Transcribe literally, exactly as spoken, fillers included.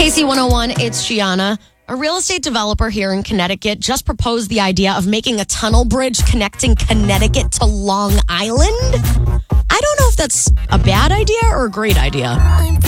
C one oh one, it's Gianna. A real estate developer here in Connecticut just proposed the idea of making a tunnel bridge connecting Connecticut to Long Island. I don't know if that's a bad idea or a great idea.